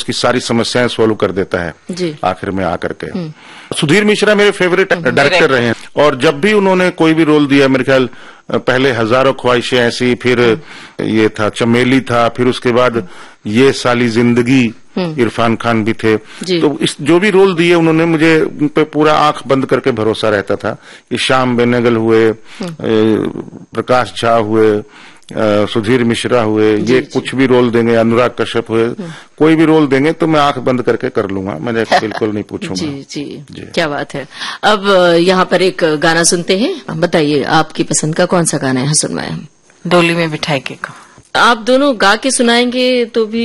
उसकी सारी समस्याएं सॉल्व कर देता है जी। आखिर में आकर के। सुधीर मिश्रा मेरे फेवरेट डायरेक्टर रहे हैं, और जब भी उन्होंने कोई भी रोल दिया, मेरे ख्याल पहले हजारों ख्वाहिशें ऐसी, फिर ये था चमेली था, फिर उसके बाद ये साली जिंदगी, इरफान खान भी थे। तो इस जो भी रोल दिए उन्होंने, मुझे उन पे पूरा आंख बंद करके भरोसा रहता था। कि श्याम बेनेगल हुए, प्रकाश झा हुए, सुधीर मिश्रा हुए, ये कुछ भी रोल देंगे, अनुराग कश्यप हुए, कोई भी रोल देंगे तो मैं आंख बंद करके कर लूंगा, मैं बिल्कुल नहीं पूछूंगा। जी, क्या बात है। अब यहाँ पर एक गाना सुनते हैं, बताइए आपकी पसंद का कौन सा गाना है सुनवाए हम? डोली में बिठाई के को। आप दोनों गा के सुनाएंगे तो भी